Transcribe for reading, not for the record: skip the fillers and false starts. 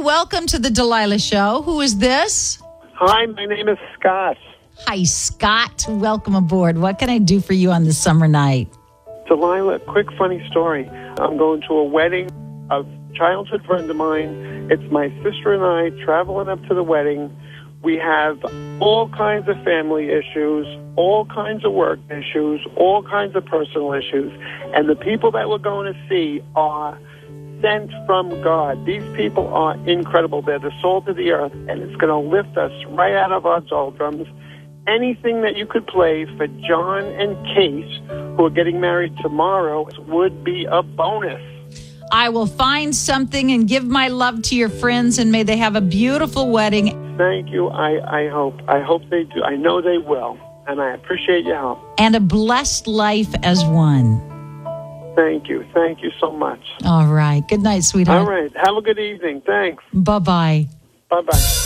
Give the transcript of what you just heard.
welcome to the Delilah Show. Who is this? Hi, my name is Scott. Hi, Scott. Welcome aboard. What can I do for you on this summer night? Delilah, quick funny story. I'm going to a wedding of a childhood friend of mine. It's my sister and I traveling up to the wedding. We have all kinds of family issues, all kinds of work issues, all kinds of personal issues. And the people that we're going to see are sent from God. These people are incredible. They're the salt of the earth, and it's going to lift us right out of our doldrums. Anything that you could play for John and Kate, who are getting married tomorrow, would be a bonus. I will find something and give my love to your friends, and may they have a beautiful wedding. Thank you. I hope they do. I know they will, and I appreciate your help. And a blessed life as one. Thank you. Thank you so much. All right. Good night, sweetheart. All right. Have a good evening. Thanks. Bye-bye. Bye-bye.